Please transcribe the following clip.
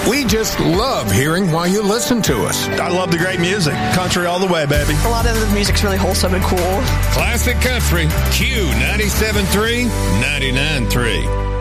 We just love hearing why you listen to us. I love the great music. Country all the way, baby. A lot of the music's really wholesome and cool. Classic Country, Q97.3, 99.3.